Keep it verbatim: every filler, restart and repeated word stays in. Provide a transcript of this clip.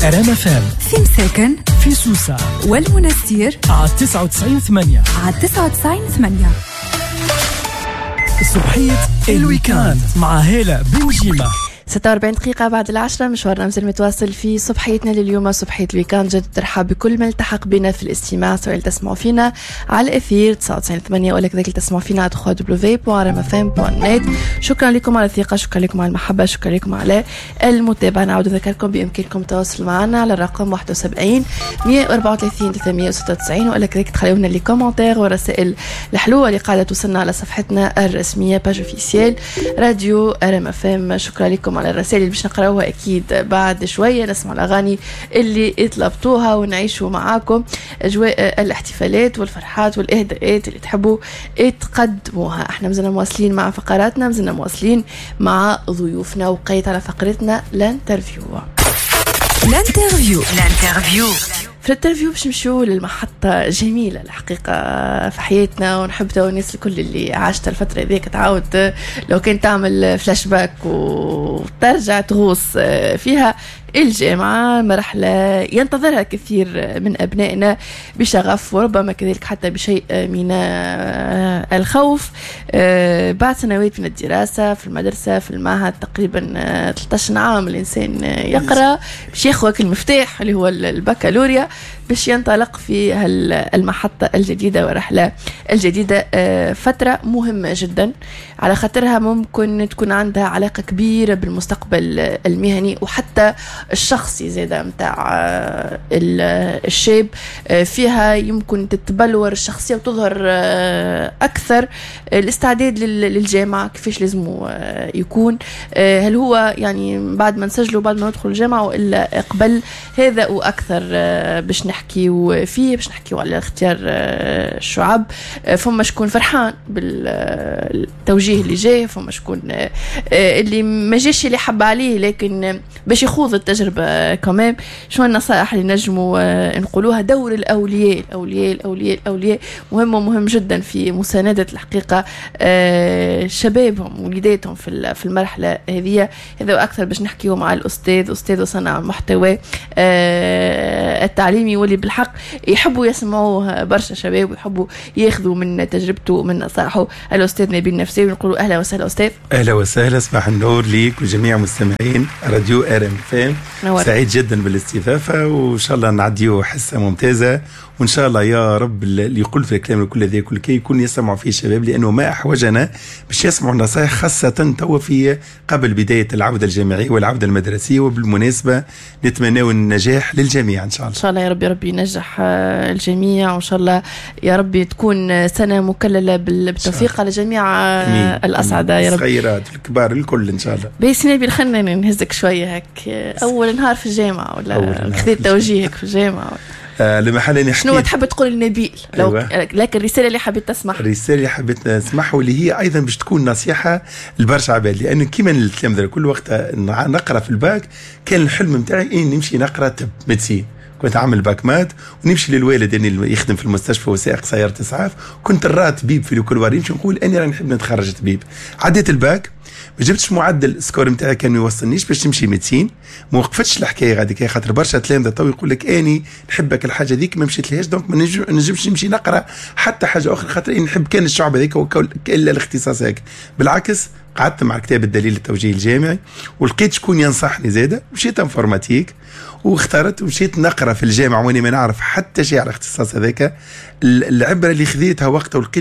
أرام اف ام في مساكن في سوسة والمنستير على تسعة وتسعين ثمانية على تسعة وتسعين ثمانية. صبحية الويكاند مع هالة بنجيمة. ستة وأربعين دقيقة بعد العشرة، مشوارنا مازال متواصل في صبحيتنا لليوم، صبحية الويكاند. جد ترحب بكل من التحق بنا في الاستماع، سواء تسمعوا فينا على الأثير تسعة وتسعين ثمانية ولا كذلك تسمعوا فينا على دبليو دبليو بوان ار ام اف ام بوان نت. شكرا لكم على الثقة، شكرا لكم على المحبة، شكرا لكم على المتابعة. نعود أذكركم بإمكانكم التواصل معنا على الرقم واحد وسبعين مية وأربعة وثلاثين ثلاثمية وستة وتسعين ولا كذلك تخلوا لنا لي كومنتير ورسائل الحلوة اللي قاعدة توصلنا على صفحتنا الرسمية باج اوفيسيال راديو ار ام اف ام. شكرا لكم على الرسائل اللي باش نقراوها أكيد بعد شوية، نسمع الأغاني اللي اطلبتوها ونعيشوا معاكم أجواء الاحتفالات والفرحات والإهداءات اللي تحبوا تقدموها. احنا مازلنا مواصلين مع فقراتنا، مازلنا مواصلين مع ضيوفنا، وقيت على فقرتنا الانترفيو. الانترفيو الانترفيو في الانترفيو باش نمشيو للمحطة جميلة الحقيقة في حياتنا، ونحب تو الناس الكل اللي عاشت الفترة ذيك تعاود لو كان تعمل فلاش باك وترجع تغوص فيها. الجامعة مرحلة ينتظرها كثير من أبنائنا بشغف، وربما كذلك حتى بشيء من الخوف. بعد سنوات من الدراسة في المدرسة في المعهد، تقريبا ثلاثة عشر عام الإنسان يقرأ باش ياخذ المفتاح اللي هو البكالوريا باش ينطلق في المحطة الجديدة ورحلة الجديدة. فترة مهمة جدا على خاطرها ممكن تكون عندها علاقة كبيرة بالمستقبل المهني وحتى الشخصي زيادة متاع الشاب. فيها يمكن تتبلور الشخصية وتظهر أكثر الاستعداد للجامعة، كيفاش لازم يكون، هل هو يعني بعد ما نسجله بعد ما ندخل الجامعة وإلا قبل هذا وأكثر. باش نحكي وفيه باش نحكي على اختيار الشعب. فما شكون فرحان بالتوجيه اللي جاي، فما شكون اللي ما جاش اللي حب عليه لكن باش يخوض التجربة كمان. شو النصائح اللي نجموا نقولوها؟ دور الأولياء الأولياء الأولياء الأولياء مهم ومهم جدا في مساندة الحقيقة شبابهم ووليداتهم في في المرحلة هذه. هذا وأكثر باش نحكيه مع الأستاذ أستاذ وصنع المحتوى التعليمي، واللي بالحق يحبوا يسمعوه برشا شباب ويحبوا ياخذوا من تجربته ومن نصائحه. الأستاذ نبيل نفسي، ونقولوا أهلا وسهلا أستاذ. أهلا وسهلا، صباح النور ليك وجميع مستمعين راديو ار ام فام. سعيد جدا بالاستضافة، وإن شاء الله نعديو حصة ممتازة، وإن شاء الله يا رب اللي يقول في الكلام الكل ذي كل كي يكون يسمعوا فيه الشباب، لأنه ما أحوجنا باش يسمعوا النصائح خاصة تو في قبل بداية العودة الجامعية والعودة المدرسية. وبالمناسبة نتمنى النجاح للجميع إن شاء الله. إن شاء الله يا رب يا رب ينجح الجميع، وإن شاء الله يا رب تكون سنة مكللة بالتوفيق على جميع الأسعدة يا رب. الصغيرات الكبار الكل إن شاء الله. بس نبي خلنا نهزك شوية هك. أول نهار في الجامعة ولا خذيت توجيهك في الجامعة؟ آه لمحل نحكي شنو تحب تقول للنبيل؟ لو أيوة. لكن الرسالة اللي حبيت تسمعها، الرسالة اللي حبيت نسمعها واللي هي أيضا باش تكون نصيحة لبرشا عباد، لأن كيما التلامذة كل وقت نقرأ في الباك كان الحلم متاعي إني نمشي نقرأ طب ميديسين. كنت عامل باك مات ونمشي للوالد اني يخدم في المستشفى وسائق سيارة اسعاف. كنت الرا طبيب في كل وار يمشي نقول اني راني نحب نتخرج طبيب. عديت الباك ما جبتش معدل السكور نتاعي كان ما يوصلنيش باش تمشي ميديسين. ما وقفتش الحكايه غادي خاطر برشا تلامذه تو يقول لك اني نحبك الحاجه ذيك ما مشيت لهاش، دونك ما نجمش نمشي نقرا حتى حاجه اخرى خاطر اني نحب كان الشعب هذيك الا الاختصاص هيك. بالعكس قعدت مع كتاب الدليل التوجيهي الجامعي ولقيت شكون ينصحني زاده، مشيت انفورماتيك واختارت ومشيت نقرا في الجامعه واني ما نعرف حتى شيء على الاختصاص هذاك. العبره اللي خذيتها وقتها ولقيت